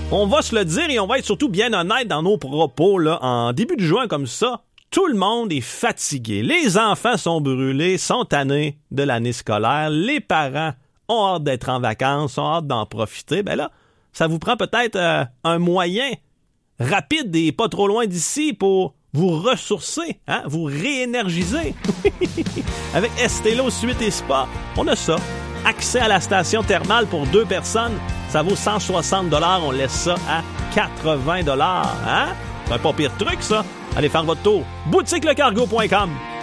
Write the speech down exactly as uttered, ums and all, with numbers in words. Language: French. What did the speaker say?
On va se le dire et on va être surtout bien honnête dans nos propos, là. En début de juin comme ça, tout le monde est fatigué. Les enfants sont brûlés, sont tannés de l'année scolaire. Les parents ont hâte d'être en vacances, ont hâte d'en profiter. Ben là, ça vous prend peut-être euh, un moyen rapide et pas trop loin d'ici pour vous ressourcer, hein, vous réénergiser. Avec Estelo Suite et Spa, on a ça. Accès à la station thermale pour deux personnes, ça vaut cent soixante dollars. On laisse ça à quatre-vingts dollars. Hein? C'est pas pire truc, ça. Allez faire votre tour. boutique le cargo point com.